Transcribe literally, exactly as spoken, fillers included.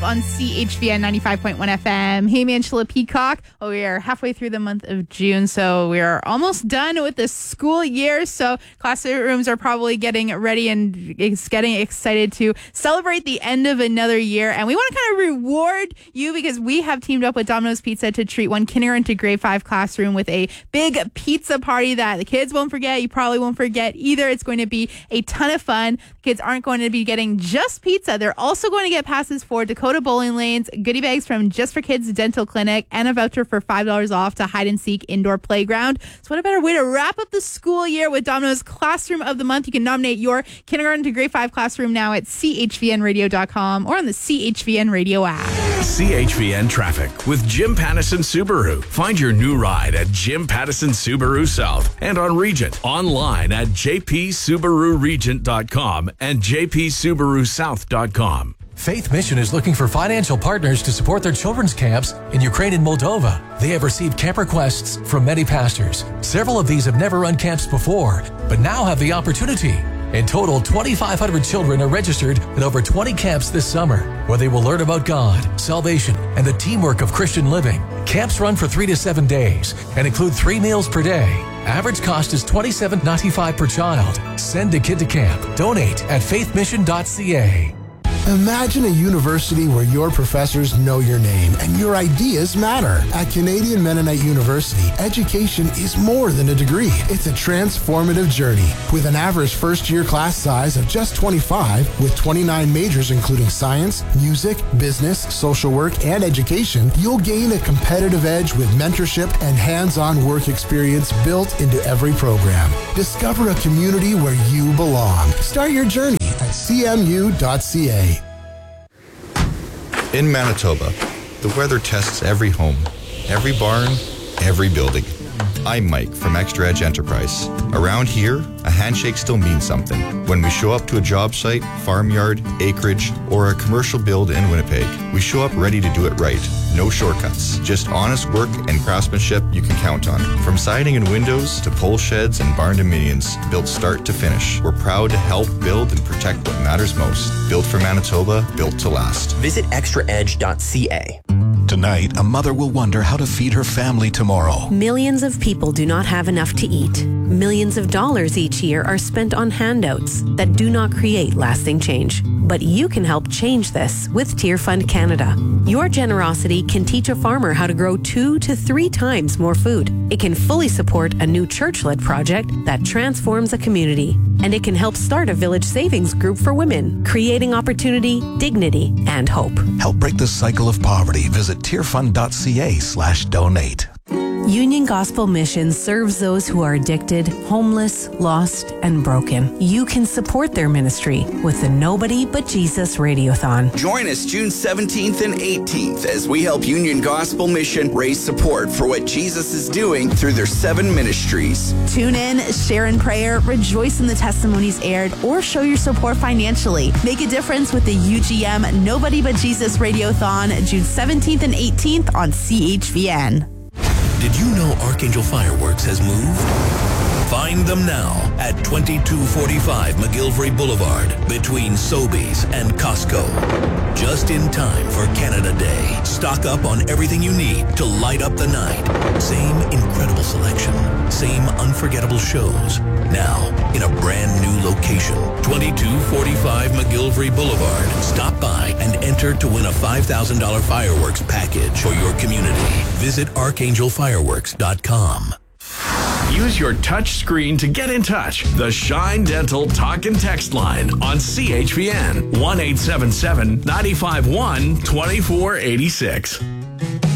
on C H V N ninety-five point one F M. Hey, Angela Peacock. Oh, we are halfway through the month of June, so we are almost done with the school year. So classrooms are probably getting ready and it's getting excited to celebrate the end of another year. And we want to kind of reward you because we have teamed up with Domino's Pizza to treat one kindergarten to grade five classroom with a big pizza party that the kids won't forget. You probably won't forget either. It's going to be a ton of fun. Kids aren't going to be getting just pizza. They're also going to get passes for Dakota Bowling Lanes, goodie bags from Just for Kids Dental Clinic, and a voucher for five dollars off to Hide and Seek Indoor Playground. So what a better way to wrap up the school year with Domino's Classroom of the Month. You can nominate your kindergarten to grade five classroom now at C H V N radio dot com or on the C H V N Radio app. C H V N Traffic with Jim Pattison Subaru. Find your new ride at Jim Pattison Subaru South and on Regent. Online at j p subaru regent dot com and j p subaru south dot com. Faith Mission is looking for financial partners to support their children's camps in Ukraine and Moldova. They have received camp requests from many pastors. Several of these have never run camps before, but now have the opportunity. In total, twenty-five hundred children are registered at over twenty camps this summer, where they will learn about God, salvation, and the teamwork of Christian living. Camps run for three to seven days and include three meals per day. Average cost is twenty-seven dollars and ninety-five cents per child. Send a kid to camp. Donate at faith mission dot c a. Imagine a university where your professors know your name and your ideas matter. At Canadian Mennonite University, education is more than a degree. It's a transformative journey. With an average first-year class size of just twenty-five, with twenty-nine majors including science, music, business, social work, and education, you'll gain a competitive edge with mentorship and hands-on work experience built into every program. Discover a community where you belong. Start your journey at c m u dot c a. In Manitoba, the weather tests every home, every barn, every building. I'm Mike from Extra Edge Enterprise. Around here, a handshake still means something. When we show up to a job site, farmyard, acreage, or a commercial build in Winnipeg, we show up ready to do it right. No shortcuts, just honest work and craftsmanship you can count on. From siding and windows to pole sheds and barn dominions, built start to finish. We're proud to help build and protect what matters most. Built for Manitoba, built to last. Visit extra edge dot c a. Tonight, a mother will wonder how to feed her family tomorrow. Millions of people do not have enough to eat. Millions of dollars each year are spent on handouts that do not create lasting change. But you can help change this with Tear Fund Canada. Your generosity can teach a farmer how to grow two to three times more food. It can fully support a new church-led project that transforms a community. And it can help start a village savings group for women, creating opportunity, dignity, and hope. Help break the cycle of poverty. Visit tearfund dot c a slash donate. Union Gospel Mission serves those who are addicted, homeless, lost, and broken. You can support their ministry with the Nobody But Jesus Radiothon. Join us June seventeenth and eighteenth as we help Union Gospel Mission raise support for what Jesus is doing through their seven ministries. Tune in, share in prayer, rejoice in the testimonies aired, or show your support financially. Make a difference with the U G M Nobody But Jesus Radiothon June seventeenth and eighteenth on C H V N. Did you know Archangel Fireworks has moved? Find them now at twenty-two forty-five McGillivray Boulevard between Sobeys and Costco. Just in time for Canada Day. Stock up on everything you need to light up the night. Same incredible selection. Same unforgettable shows. Now in a brand new location. twenty-two forty-five McGillivray Boulevard. Stop by and enter to win a five thousand dollars fireworks package for your community. Visit archangel fireworks dot com. Use your touch screen to get in touch. The Shine Dental Talk and Text line on C H V N one eight seven seven, nine five one, two four eight six.